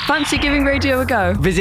Fancy giving radio a go? Visit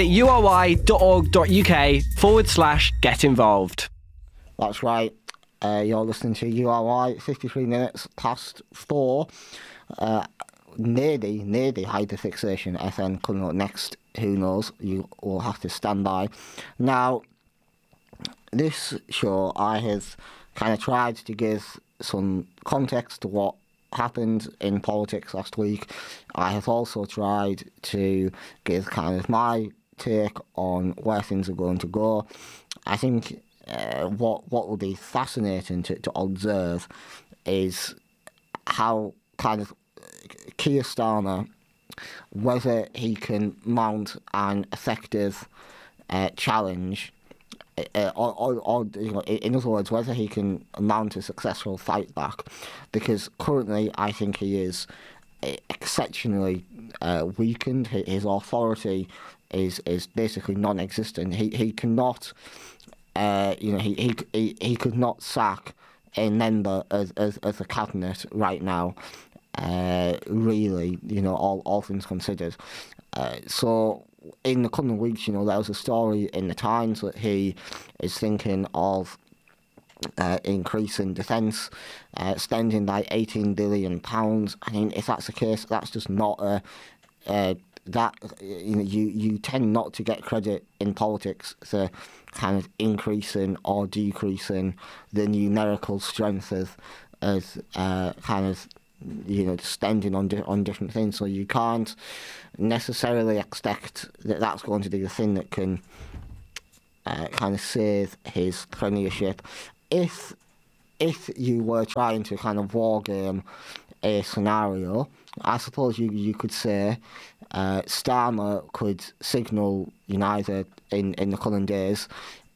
uri.org.uk/get involved. That's right. You're listening to URY, 53 minutes past 4. Nearly Hyperfixation FM coming up next. Who knows? You will have to stand by. Now, this show, I have kind of tried to give some context to what happened in politics last week. I have also tried to give kind of my take on where things are going to go. I think what will be fascinating to observe is how kind of Keir Starmer, whether he can mount an effective challenge, or in other words, whether he can mount a successful fight back, because currently I think he is exceptionally weakened. His authority is basically non-existent. He cannot, he could not sack a member of the cabinet right now. Really, all things considered. So in the coming weeks, there was a story in the Times that he is thinking of increasing defence spending by £18 billion. I mean, if that's the case, that's just not you tend not to get credit in politics for kind of increasing or decreasing the numerical strength of kind of spending on different things. So you can't necessarily expect that that's going to be the thing that can kind of save his premiership. If you were trying to kind of war game a scenario, I suppose you could say Starmer could signal either in the coming days